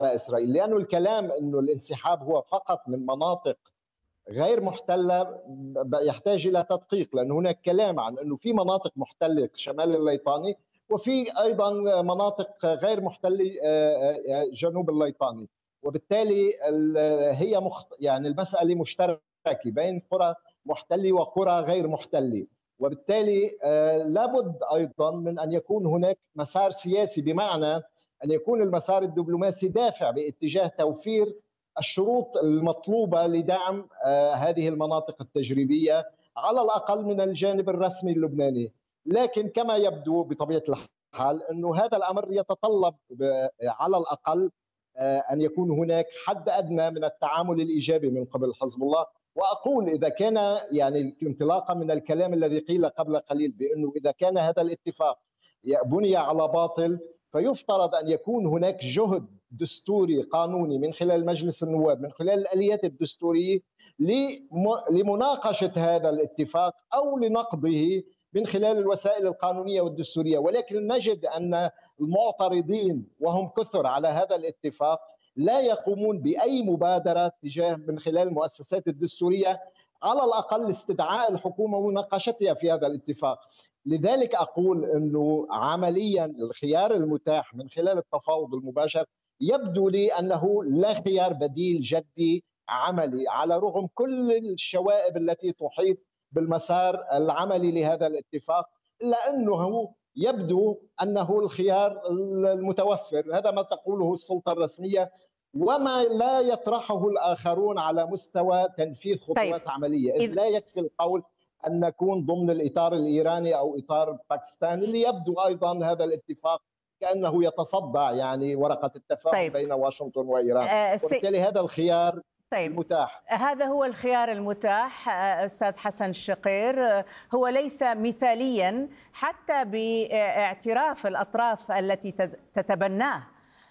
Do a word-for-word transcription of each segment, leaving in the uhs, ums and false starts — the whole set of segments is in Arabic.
على إسرائيل، لأنه الكلام أنه الانسحاب هو فقط من مناطق غير محتلة يحتاج إلى تدقيق، لأن هناك كلام عن أنه في مناطق محتلة شمال الليطاني وفي أيضا مناطق غير محتلة جنوب الليطاني، وبالتالي هي مخت... يعني المسألة مشتركة بين قرى محتلة وقرى غير محتلة، وبالتالي لابد أيضا من أن يكون هناك مسار سياسي، بمعنى أن يكون المسار الدبلوماسي دافع باتجاه توفير الشروط المطلوبة لدعم هذه المناطق التجريبية على الأقل من الجانب الرسمي اللبناني. لكن كما يبدو بطبيعة الحال أنه هذا الأمر يتطلب على الأقل أن يكون هناك حد أدنى من التعامل الإيجابي من قبل حزب الله. وأقول إذا كان يعني انطلاقا من الكلام الذي قيل قبل قليل بأنه إذا كان هذا الاتفاق بني على باطل، فيفترض أن يكون هناك جهد دستوري قانوني من خلال مجلس النواب من خلال الآليات الدستورية لمناقشة هذا الاتفاق أو لنقضه من خلال الوسائل القانونية والدستورية. ولكن نجد أن المعترضين وهم كثر على هذا الاتفاق لا يقومون بأي مبادرة تجاه من خلال المؤسسات الدستورية على الأقل استدعاء الحكومة ومناقشتها في هذا الاتفاق. لذلك أقول أنه عمليا الخيار المتاح من خلال التفاوض المباشر يبدو لي أنه لا خيار بديل جدي عملي، على رغم كل الشوائب التي تحيط بالمسار العملي لهذا الاتفاق، إلا أنه يبدو أنه الخيار المتوفر. هذا ما تقوله السلطة الرسمية وما لا يطرحه الآخرون على مستوى تنفيذ خطوات طيب. عملية، إذ لا يكفي القول أن نكون ضمن الإطار الإيراني أو إطار باكستاني اللي يبدو أيضا هذا الاتفاق كأنه يتصدع يعني ورقة التفاهم طيب. بين واشنطن وإيران آه وبالتالي هذا الخيار طيب. المتاح. هذا هو الخيار المتاح أستاذ حسن الشقير، هو ليس مثاليا حتى باعتراف الأطراف التي تتبناه.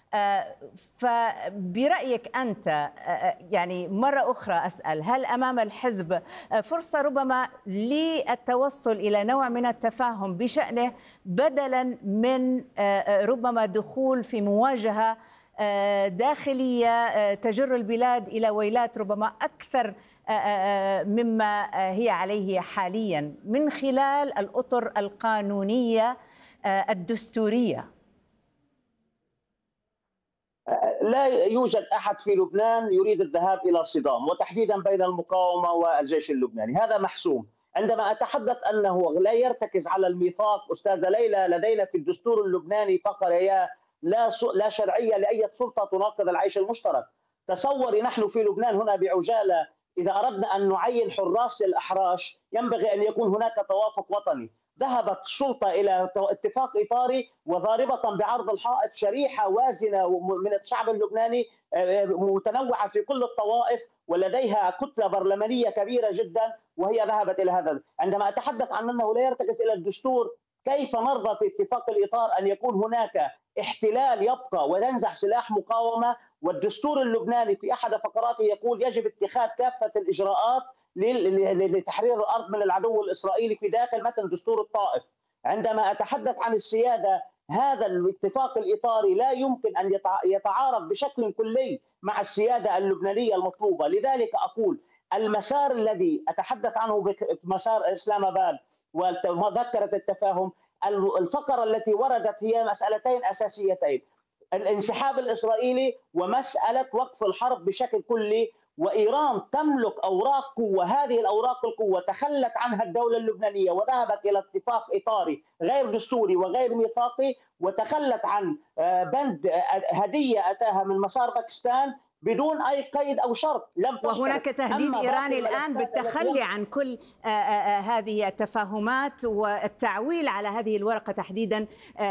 فبرأيك أنت يعني مرة أخرى أسأل، هل أمام الحزب فرصة ربما للتوصل إلى نوع من التفاهم بشأنه بدلا من ربما دخول في مواجهة داخلية تجر البلاد إلى ويلات ربما أكثر مما هي عليه حاليا من خلال الأطر القانونية الدستورية؟ لا يوجد أحد في لبنان يريد الذهاب إلى صدام، وتحديدا بين المقاومة والجيش اللبناني، هذا محسوم. عندما أتحدث أنه لا يرتكز على الميثاق أستاذة ليلى، لدينا في الدستور اللبناني فقرة هي لا لا شرعية لأي سلطة تناقض العيش المشترك. تصوري نحن في لبنان هنا بعجالة إذا أردنا أن نعين حراس للأحراش ينبغي أن يكون هناك توافق وطني. ذهبت السلطة إلى اتفاق إطاري وضاربة بعرض الحائط شريحة وازنة من الشعب اللبناني متنوعة في كل الطوائف ولديها كتلة برلمانية كبيرة جدا وهي ذهبت إلى هذا. عندما أتحدث عن أنه لا يرتكز إلى الدستور، كيف نرضى في اتفاق الإطار أن يكون هناك احتلال يبقى وينزع سلاح مقاومة، والدستور اللبناني في أحد فقراته يقول يجب اتخاذ كافة الإجراءات لتحرير الأرض من العدو الإسرائيلي في داخل متن دستور الطائف. عندما أتحدث عن السيادة، هذا الاتفاق الإطاري لا يمكن أن يتعارض بشكل كلي مع السيادة اللبنانية المطلوبة. لذلك أقول المسار الذي أتحدث عنه مسار إسلام آباد ومذكرة التفاهم، الفقرة التي وردت هي مسألتين أساسيتين: الانسحاب الإسرائيلي ومسألة وقف الحرب بشكل كلي. وإيران تملك أوراق قوة، هذه الأوراق القوة تخلت عنها الدولة اللبنانية وذهبت إلى اتفاق إطاري غير دستوري وغير ميثاقي، وتخلت عن بند هدية أتاها من مسار باكستان بدون أي قيد أو شرط لم تشترط. وهناك تهديد إيراني الآن بالتخلي عن كل آآ آآ هذه التفاهمات والتعويل على هذه الورقة تحديدا.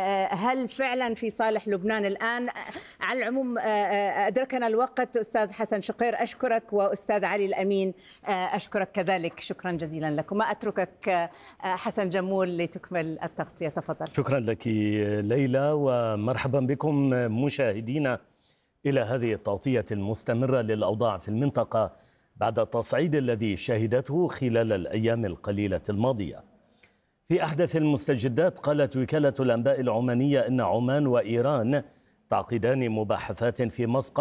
هل فعلا في صالح لبنان الآن؟ على العموم أدركنا الوقت. أستاذ حسن شقير أشكرك، وأستاذ علي الأمين أشكرك كذلك، شكرا جزيلا لكم. أتركك حسن جمول لتكمل التغطية، تفضل. شكرا لك ليلى، ومرحبا بكم مشاهدينا إلى هذه التغطية المستمرة للأوضاع في المنطقة بعد التصعيد الذي شهدته خلال الأيام القليلة الماضية. في أحدث المستجدات، قالت وكالة الأنباء العمانية أن عمان وإيران تعقدان مباحثات في مسقط